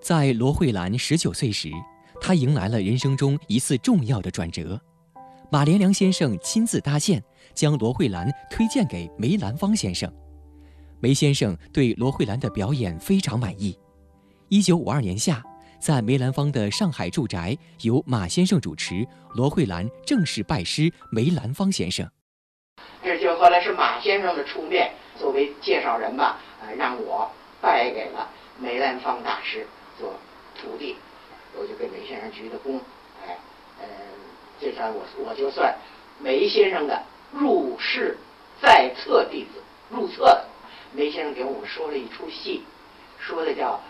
在罗慧兰19岁时，她迎来了人生中一次重要的转折。马连良先生亲自搭线，将罗慧兰推荐给梅兰芳先生。梅先生对罗慧兰的表演非常满意。1952年夏，在梅兰芳的上海住宅，由马先生主持，罗慧兰正式拜师梅兰芳先生。 这就后来是马先生的出面，作为介绍人吧，让我拜给了梅兰芳大师做徒弟，我就给梅先生鞠的躬，这算我就算梅先生的入室在册弟子，入册的。梅先生给我们说了一出戏，说的叫